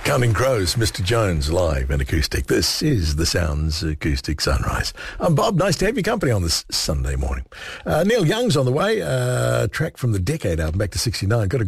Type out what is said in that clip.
Counting Crows, Mr. Jones, live and acoustic. This is the Sounds Acoustic Sunrise. I'm Bob. Nice to have your company on this Sunday morning. Neil Young's on the way. Track from the Decade album, Back to 69. Got a